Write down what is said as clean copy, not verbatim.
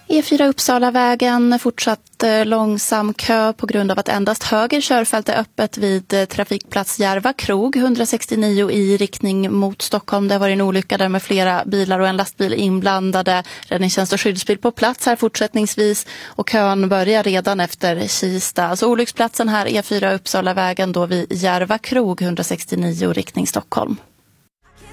E4 Uppsalavägen fortsatt långsam kö på grund av att endast höger körfält är öppet vid trafikplats Järva krog 169 i riktning mot Stockholm. Det var en olycka där med flera bilar och en lastbil inblandade. Räddningstjänst och skyddsbil på plats här fortsättningsvis och kön börjar redan efter Kista. Alltså olycksplatsen här E4 Uppsalavägen då vid Järva krog 169 riktning Stockholm.